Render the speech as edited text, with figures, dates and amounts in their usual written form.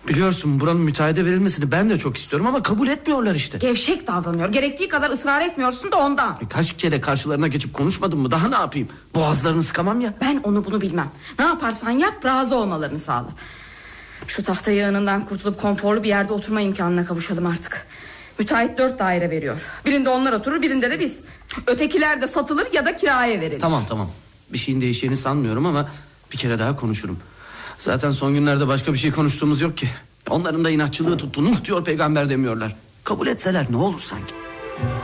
Biliyorsun buranın müteahhide verilmesini ben de çok istiyorum ama kabul etmiyorlar işte. Gevşek davranıyor. Gerektiği kadar ısrar etmiyorsun da ondan. Kaç kere karşılarına geçip konuşmadım mı? Daha ne yapayım? Boğazlarını sıkamam ya. Ben onu bunu bilmem. Ne yaparsan yap razı olmalarını sağla. Şu tahta yığınından kurtulup konforlu bir yerde oturma imkanına kavuşalım artık. Müteahhit 4 daire veriyor. Birinde onlar oturur, birinde de biz. Ötekiler de satılır ya da kiraya verilir. Tamam. Bir şeyin değişeceğini sanmıyorum ama bir kere daha konuşurum. Zaten son günlerde başka bir şey konuştuğumuz yok ki. Onların da inatçılığı tuttu. Nuh diyor peygamber demiyorlar. Kabul etseler ne olur sanki.